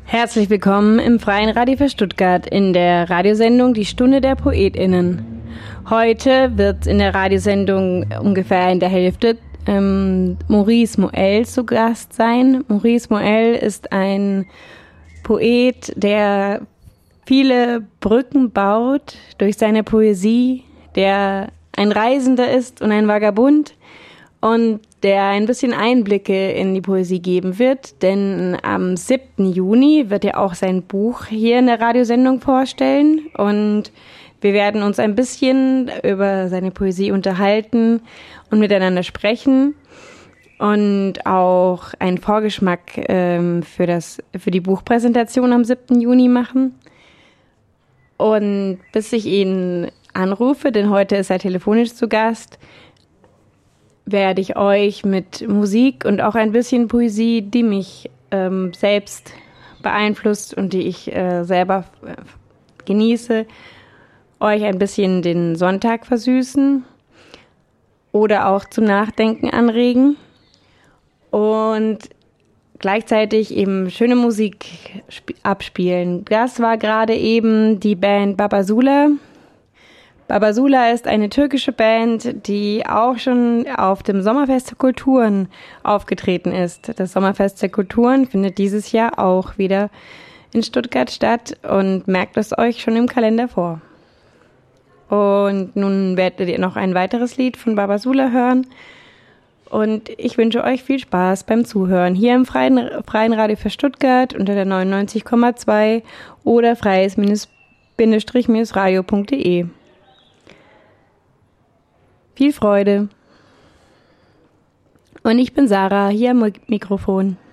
Herzlich willkommen im Freien Radio für Stuttgart in der Radiosendung Die Stunde der PoetInnen. Heute wird in der Radiosendung ungefähr in der Hälfte Maurice Moell zu Gast sein. Maurice Moell ist ein Poet, der viele Brücken baut durch seine Poesie, der ein Reisender ist und ein Vagabund und der ein bisschen Einblicke in die Poesie geben wird, denn am 7. Juni wird er auch sein Buch hier in der Radiosendung vorstellen und wir werden uns ein bisschen über seine Poesie unterhalten und miteinander sprechen und auch einen Vorgeschmack für die Buchpräsentation am 7. Juni machen. Und bis ich ihn anrufe, denn heute ist er telefonisch zu Gast, werde ich euch mit Musik und auch ein bisschen Poesie, die mich selbst beeinflusst und die ich selber genieße, euch ein bisschen den Sonntag versüßen oder auch zum Nachdenken anregen und gleichzeitig eben schöne Musik abspielen. Das war gerade eben die Band Babasula. Babasula ist eine türkische Band, die auch schon auf dem Sommerfest der Kulturen aufgetreten ist. Das Sommerfest der Kulturen findet dieses Jahr auch wieder in Stuttgart statt und merkt es euch schon im Kalender vor. Und nun werdet ihr noch ein weiteres Lied von Babasula hören und ich wünsche euch viel Spaß beim Zuhören hier im Freien Radio für Stuttgart unter der 99,2 oder freies-radio.de. Viel Freude. Und ich bin Sarah, hier am Mikrofon.